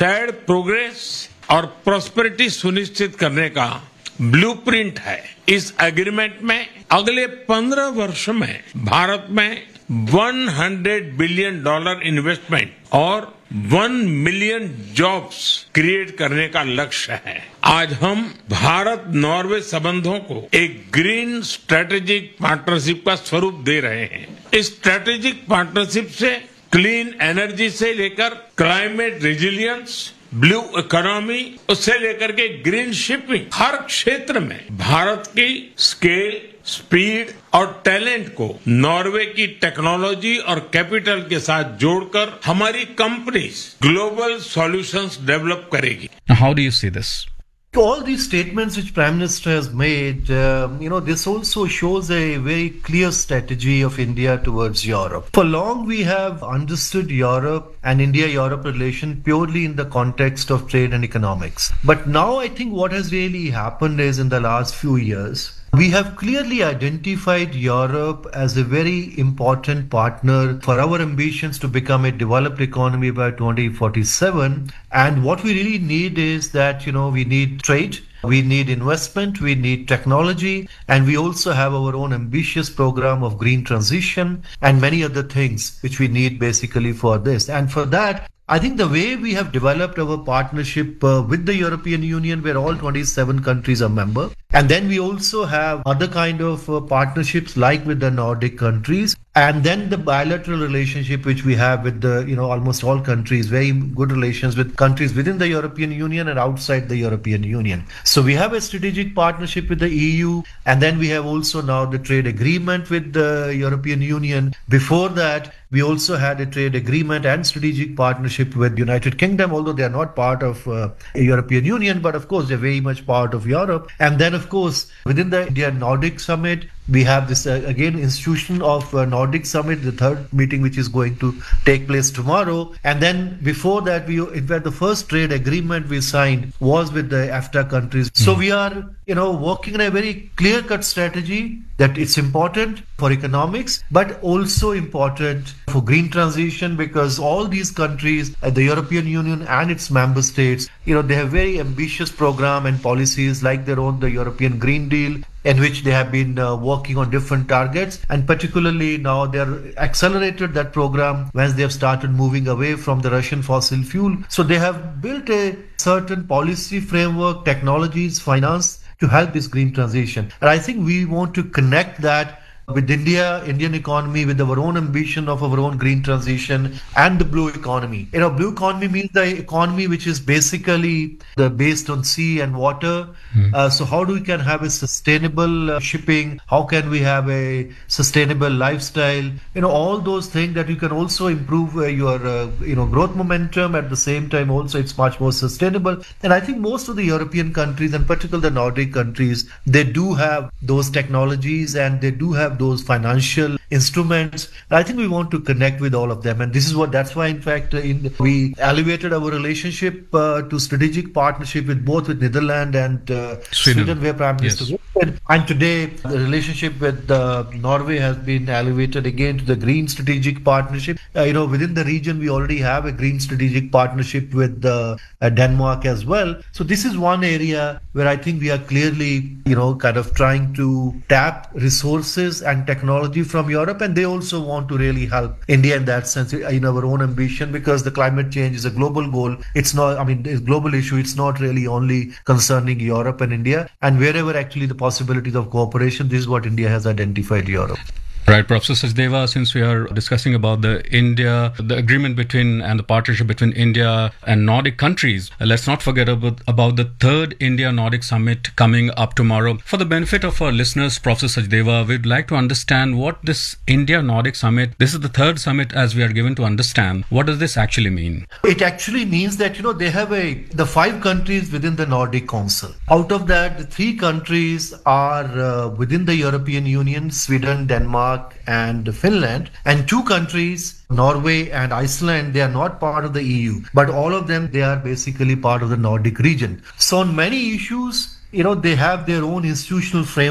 Shared progress और prosperity सुनिश्चित करने का ब्लूप्रिंट है। इस एग्रीमेंट में अगले 15 वर्ष में भारत में $100 बिलियन इन्वेस्टमेंट और 1 मिलियन जॉब्स क्रिएट करने का लक्ष्य है। आज हम भारत नॉर्वे संबंधों को एक ग्रीन स्ट्रेटेजिक पार्टनरशिप का स्वरूप दे रहे हैं। इस स्ट्रेटेजिक पार्टनरशिप से क्लीन एनर्जी से लेकर क्लाइमेट रेजिलियंस, ब्लू इकोनॉमी, उससे लेकर के ग्रीन शिपिंग, हर क्षेत्र में भारत की स्केल, स्पीड और टैलेंट को नॉर्वे की टेक्नोलॉजी और कैपिटल के साथ जोड़कर हमारी कंपनीज ग्लोबल सॉल्यूशंस डेवलप करेगी। How do you see this? All these statements which Prime Minister has made, this also shows a very clear strategy of India towards Europe. For long, we have understood Europe and India-Europe relation purely in the context of trade and economics. But now I think what has really happened is in the last few years, we have clearly identified Europe as a very important partner for our ambitions to become a developed economy by 2047. And what we really need is that, we need trade, we need investment, we need technology, and we also have our own ambitious program of green transition and many other things which we need basically for this. And for that, I think the way we have developed our partnership with the European Union, where all 27 countries are member, and then we also have other kind of partnerships like with the Nordic countries, and then the bilateral relationship which we have with the almost all countries, very good relations with countries within the European Union and outside the European Union. So we have a strategic partnership with the EU, and then we have also now the trade agreement with the European Union. Before that, we also had a trade agreement and strategic partnership with United Kingdom, although they are not part of European Union, but of course they're very much part of Europe. And then of course within the India Nordic Summit, we have this again institution of Nordic Summit, the third meeting which is going to take place tomorrow. And then before that, in fact, the first trade agreement we signed was with the EFTA countries. So we are, working on a very clear-cut strategy that it's important for economics, but also important for green transition, because all these countries, the European Union and its member states, they have very ambitious program and policies like their own, the European Green Deal, in which they have been working on different targets, and particularly now they are accelerated that program when they have started moving away from the Russian fossil fuel. So they have built a certain policy framework, technologies, finance to help this green transition. And I think we want to connect that with Indian economy, with our own ambition of our own green transition and the blue economy. Blue economy means the economy which is basically based on sea and water. So how do we can have a sustainable shipping? How can we have a sustainable lifestyle? All those things that you can also improve your growth momentum. At the same time, also it's much more sustainable. And I think most of the European countries, and particularly the Nordic countries, they do have those technologies and they do have those financial instruments. I think we want to connect with all of them, and that's why in fact we elevated our relationship to strategic partnership with Netherlands and Sweden, where Prime Minister visited. And today the relationship with Norway has been elevated again to the green strategic partnership. Within the region we already have a green strategic partnership with Denmark as well. So this is one area where I think we are clearly kind of trying to tap resources and technology from Europe, and they also want to really help India in that sense, in our own ambition, because the climate change is a global goal. It's not, it's a global issue. It's not really only concerning Europe and India. And wherever actually the possibilities of cooperation, this is what India has identified Europe. Right, Professor Sachdeva, since we are discussing about the agreement between and the partnership between India and Nordic countries, let's not forget about the third India-Nordic Summit coming up tomorrow. For the benefit of our listeners, Professor Sachdeva, we'd like to understand what this India-Nordic Summit, this is the third summit as we are given to understand. What does this actually mean? It actually means that, they have the 5 countries within the Nordic Council. Out of that, the 3 countries are within the European Union, Sweden, Denmark, and Finland, and 2 countries, Norway and Iceland, they are not part of the EU, but all of them, they are basically part of the Nordic region. So on many issues, they have their own institutional framework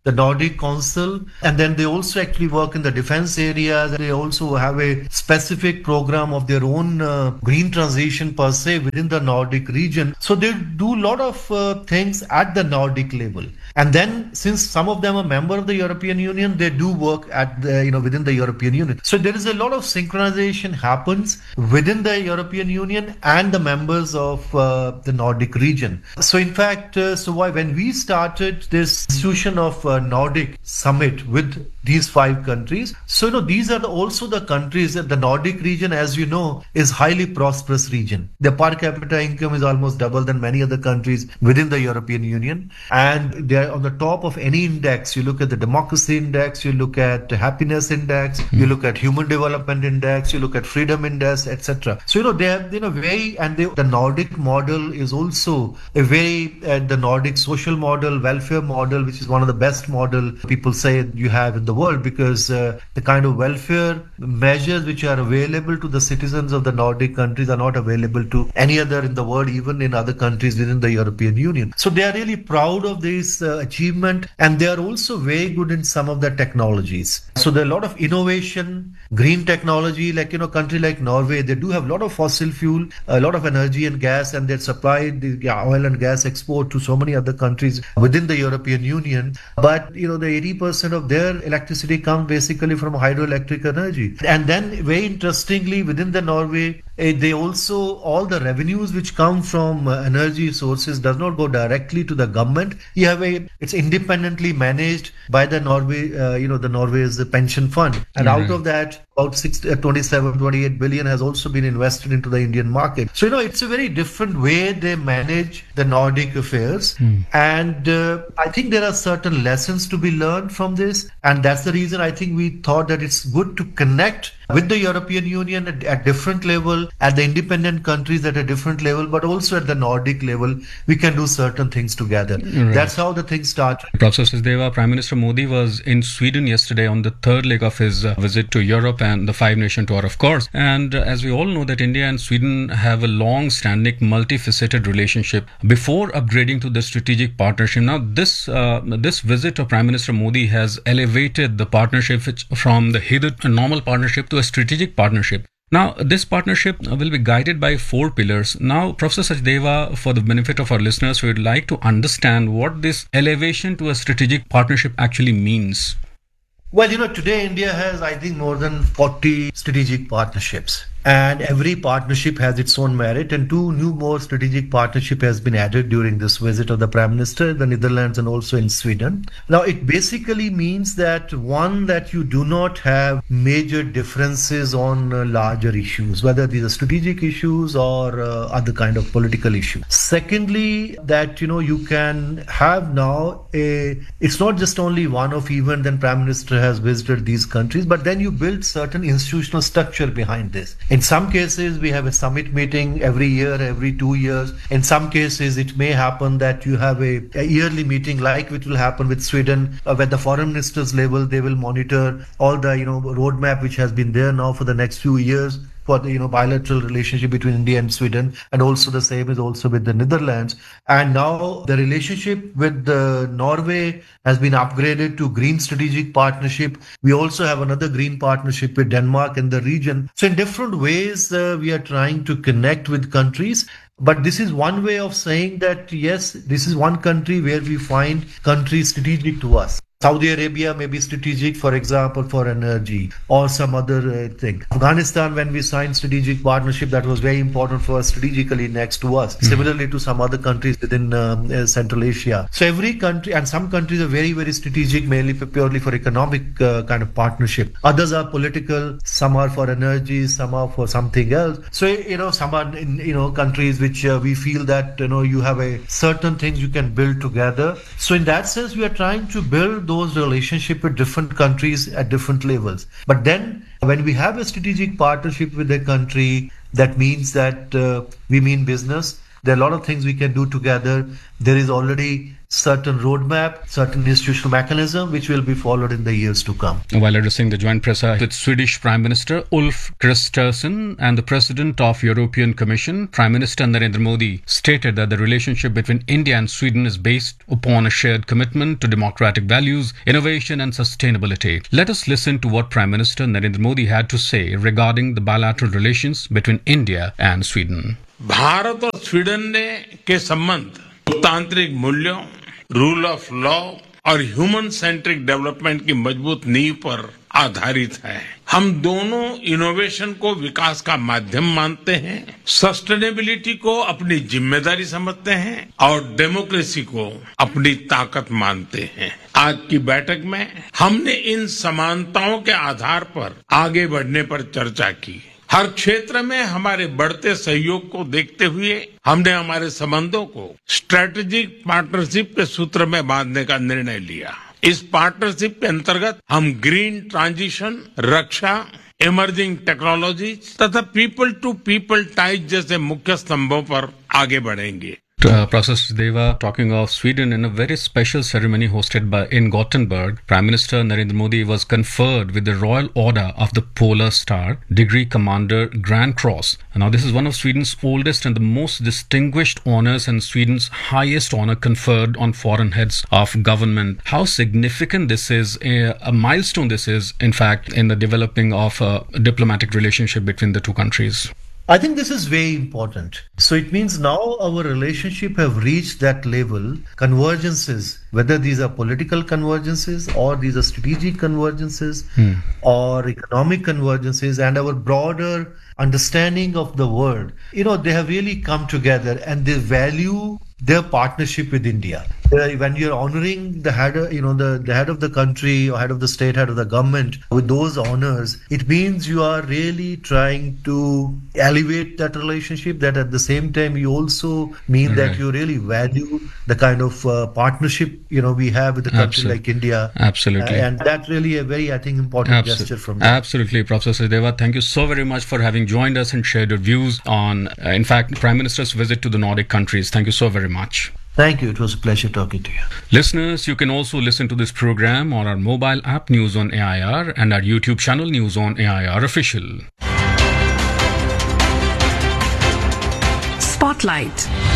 the Nordic Council, and then they also actually work in the defense areas. They also have a specific program of their own green transition per se within the Nordic region. So they do a lot of things at the Nordic level. And then, since some of them are member of the European Union, they do work at the, within the European Union. So there is a lot of synchronization happens within the European Union and the members of the Nordic region. So in fact, when we started this institution of Nordic Summit with these 5 countries, so these are also the countries that the Nordic region, as you know, is highly prosperous region. The per capita income is almost double than many other countries within the European Union, and they are on the top of any index. You look at the democracy index, you look at the happiness index, you look at human development index, you look at freedom index, etc. So they have the Nordic model is also a very the Nordic social model, welfare model, which is one of the best model people say you have in the world, because the kind of welfare measures which are available to the citizens of the Nordic countries are not available to any other in the world, even in other countries within the European Union. So they are really proud of this achievement, and they are also very good in some of the technologies. So there are a lot of innovation, green technology, like country like Norway, they do have a lot of fossil fuel, a lot of energy and gas, and they supply the oil and gas export to so many other countries within the European Union. But the 80% of their electricity comes basically from hydroelectric energy. And then very interestingly, within the Norway, they also, all the revenues which come from energy sources does not go directly to the government. It's independently managed by the Norway, the Norway's pension fund. And out of that, about 28 billion has also been invested into the Indian market. So, it's a very different way they manage the Nordic affairs. And I think there are certain lessons to be learned from this. And that's the reason I think we thought that it's good to connect with the European Union at different level, at the independent countries at a different level, but also at the Nordic level, we can do certain things together. Right. That's how the thing started. Professor Sachdeva, Prime Minister Modi was in Sweden yesterday on the third leg of his visit to Europe and the 5-nation tour, of course. And as we all know that India and Sweden have a long-standing, multifaceted relationship before upgrading to the strategic partnership. Now, this visit of Prime Minister Modi has elevated the partnership from the hitherto normal partnership to a strategic partnership. Now, this partnership will be guided by 4 pillars. Now, Professor Sachdeva, for the benefit of our listeners, we would like to understand what this elevation to a strategic partnership actually means. Well, today India has, I think, more than 40 strategic partnerships. And every partnership has its own merit, and 2 new more strategic partnership has been added during this visit of the Prime Minister, the Netherlands and also in Sweden. Now, it basically means that one, that you do not have major differences on larger issues, whether these are strategic issues or other kind of political issues. Secondly, that you can have now it's not just only one-off event, then Prime Minister has visited these countries, but then you build certain institutional structure behind this. In some cases, we have a summit meeting every year, every 2 years. In some cases, it may happen that you have a yearly meeting, like which will happen with Sweden, where the foreign ministers level, they will monitor all the roadmap which has been there now for the next few years for the bilateral relationship between India and Sweden, and also the same is also with the Netherlands. And now the relationship with Norway has been upgraded to Green Strategic Partnership. We also have another green partnership with Denmark in the region. So in different ways, we are trying to connect with countries. But this is one way of saying that, yes, this is one country where we find countries strategic to us. Saudi Arabia may be strategic, for example, for energy or some other thing. Afghanistan, when we signed strategic partnership, that was very important for us strategically next to us. Similarly to some other countries within Central Asia. So every country, and some countries are very, very strategic, mainly purely for economic kind of partnership. Others are political, some are for energy, some are for something else. So, some are in, countries which we feel that, you have a certain things you can build together. So in that sense, we are trying to build those relationships with different countries at different levels. But then when we have a strategic partnership with a country, that means that we mean business. There are a lot of things we can do together. There is already certain roadmap, certain institutional mechanism which will be followed in the years to come. While addressing the joint presser with Swedish Prime Minister Ulf Kristersson and the President of European Commission, Prime Minister Narendra Modi stated that the relationship between India and Sweden is based upon a shared commitment to democratic values, innovation and sustainability. Let us listen to what Prime Minister Narendra Modi had to say regarding the bilateral relations between India and Sweden. Bharat और Sweden के संबंध लोकतांत्रिक मूल्यों, rule of law और human centric development की मजबूत नींव पर आधारित है। हम दोनों इनोवेशन को विकास का माध्यम मानते हैं, सस्टेनेबिलिटी को अपनी जिम्मेदारी समझते हैं और डेमोक्रेसी को अपनी ताकत मानते हैं। आज की बैठक में हमने इन समानताओं के आधार पर आगे बढ़ने पर चर्चा की। हर क्षेत्र में हमारे बढ़ते सहयोग को देखते हुए हमने हमारे संबंधों को स्ट्रेटेजिक पार्टनरशिप के सूत्र में बांधने का निर्णय लिया। इस पार्टनरशिप के अंतर्गत हम ग्रीन ट्रांजिशन, रक्षा, इमर्जिंग टेक्नोलॉजी तथा पीपल टू पीपल टाइज जैसे मुख्य स्तंभों पर आगे बढ़ेंगे। Professor Sachdeva, talking of Sweden, in a very special ceremony hosted in Gothenburg, Prime Minister Narendra Modi was conferred with the Royal Order of the Polar Star, Degree Commander Grand Cross. Now, this is one of Sweden's oldest and the most distinguished honors and Sweden's highest honor conferred on foreign heads of government. How significant this is, a milestone this is, in fact, in the developing of a diplomatic relationship between the two countries. I think this is very important. So it means now our relationship have reached that level, convergences, whether these are political convergences or these are strategic convergences or economic convergences, and our broader understanding of the world, they have really come together and they value their partnership with India. When you're honoring the head, the head of the country or head of the state, head of the government with those honors, it means you are really trying to elevate that relationship. That at the same time, you also mean that you really value the kind of partnership we have with a country like India. Absolutely, and that's really a very, I think, important gesture from them. Absolutely, Professor Sachdeva. Thank you so very much for having joined us and shared your views on, in fact, Prime Minister's visit to the Nordic countries. Thank you so very much. Thank you. It was a pleasure talking to you. Listeners, you can also listen to this program on our mobile app News on AIR and our YouTube channel News on AIR Official. Spotlight.